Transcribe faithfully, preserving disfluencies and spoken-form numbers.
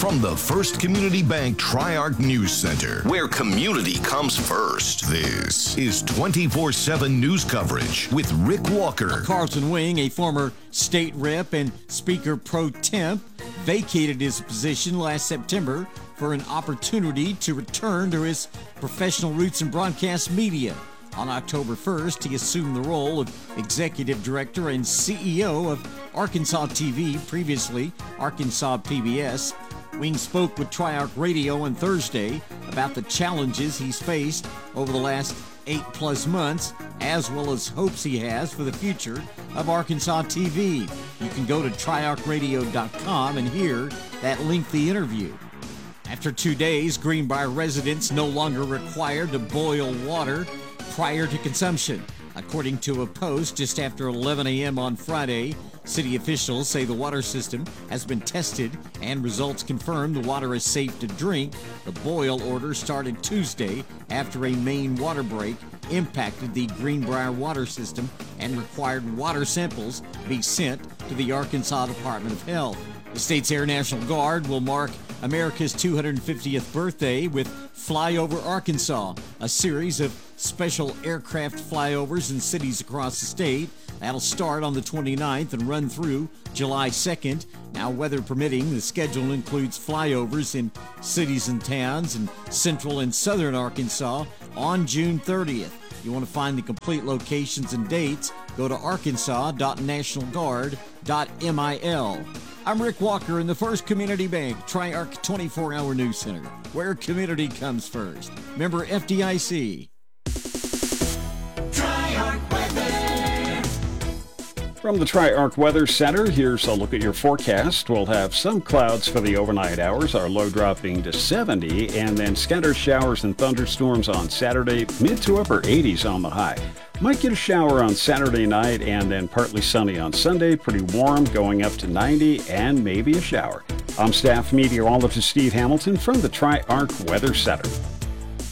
From the First Community Bank Tri-Arc News Center, where community comes first, this is twenty-four seven news coverage with Rick Walker. Carlton Wing, a former state rep and speaker pro temp, vacated his position last September for an opportunity to return to his professional roots in broadcast media. On October first, he assumed the role of executive director and C E O of Arkansas T V, previously Arkansas P B S. Wing spoke with Tri-Arc Radio on Thursday about the challenges he's faced over the last eight-plus months, as well as hopes he has for the future of Arkansas T V. You can go to tri arc radio dot com and hear that lengthy interview. After two days, Greenbrier residents no longer required to boil water prior to consumption. According to a post just after eleven a.m. on Friday, city officials say the water system has been tested and results confirm the water is safe to drink. The boil order started Tuesday after a main water break impacted the Greenbrier water system and required water samples be sent to the Arkansas Department of Health. The state's Air National Guard will mark America's two hundred fiftieth birthday with Flyover Arkansas, a series of special aircraft flyovers in cities across the state. That'll start on the twenty-ninth and run through July second. Now, weather permitting, the schedule includes flyovers in cities and towns in central and southern Arkansas on June thirtieth. You want to find the complete locations and dates, go to arkansas dot national guard dot mil. I'm Rick Walker in the First Community Bank Tri-Arc twenty-four hour News Center, where community comes first. Member F D I C. Tri-Arc Weather. From the Tri-Arc Weather Center, here's a look at your forecast. We'll have some clouds for the overnight hours, our low dropping to seventy, and then scattered showers and thunderstorms on Saturday, mid to upper eighties on the high. Might get a shower on Saturday night and then partly sunny on Sunday. Pretty warm, going up to ninety, and maybe a shower. I'm staff meteorologist Steve Hamilton from the Tri-Arc Weather Center.